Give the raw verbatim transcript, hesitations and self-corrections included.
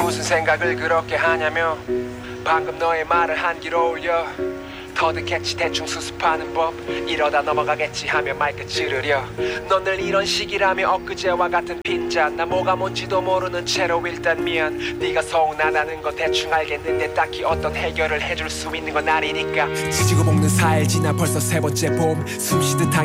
무슨 생각을 그렇게 하냐며 방금 너의 말을 한기로 올려 터득했지 대충 수습하는 법 이러다 넘어가겠지 하며 마이크 찌르려 넌 늘 이런 식이라며 엊그제와 같은 빈잔 나 뭐가 뭔지도 모르는 채로 일단 미안 네가 서운하다는 거 대충 알겠는데 딱히 어떤 해결을 해줄 수 있는 건 아니니까 지지고 볶는 사일 지나 벌써 세 번째 봄 숨쉬듯